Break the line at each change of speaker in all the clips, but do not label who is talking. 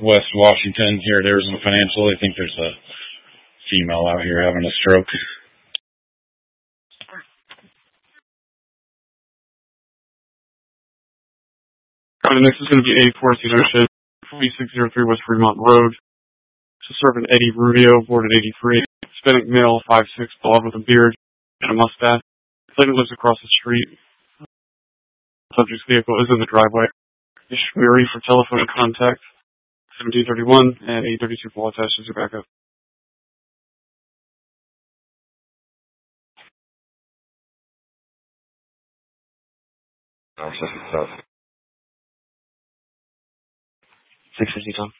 West Washington here at Arizona Financial. I think there's a female out here having a stroke.
Next is going to be 84 Ocean, 4603 West Fremont Road. To serve an Eddie Rubio, boarded 83. Hispanic male, 5'6", bald with a beard and a mustache. Plaintiff lives across the street. Subject's vehicle is in the driveway. Ishmiri for telephone contact, 1731 and 832 full attached as your backup.
I'll set this up. 650 Tom.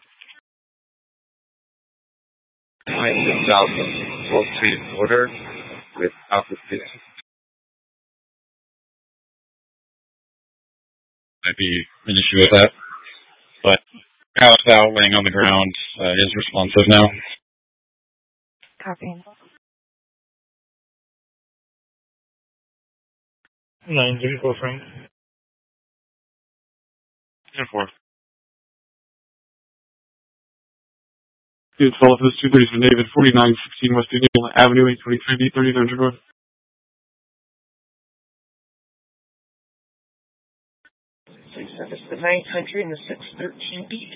Alright, it's out the 12th Street border with Alpha 6.
Might be an issue with that. But Alex out laying on the ground is responsive now.
Copy.
934 Frank.
10-4. It's follow for this 230 for David, 4916 West Union Avenue, 823B, 3900 North.
Service the 900 and the 613B.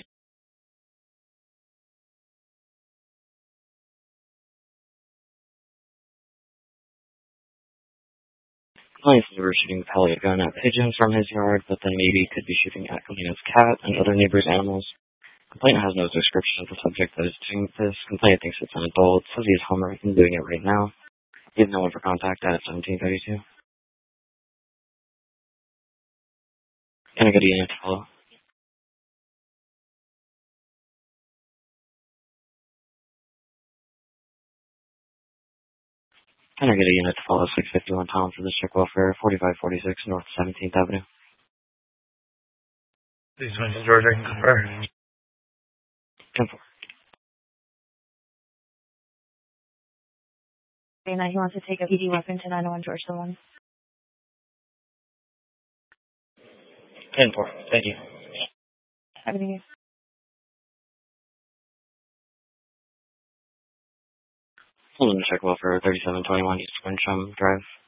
Clients were shooting a pellet gun at pigeons from his yard, but then maybe could be shooting at Kalina's cat and other neighbors' animals. Complainant has no description of the subject that is doing this. Complainant thinks it's an adult, says he is home and doing it right now. He has no one for contact at 1732. Can I get a unit to follow? Can I get a unit to follow 651 Tom for District Welfare, 4546 North 17th Avenue?
These ones, George, I can confer.
10-4.
Now he wants to take a PD weapon to 901 George the 1.
10-4. Thank you.
Have a good day.
Hold on to check Welfare 3721 East Wincham Drive.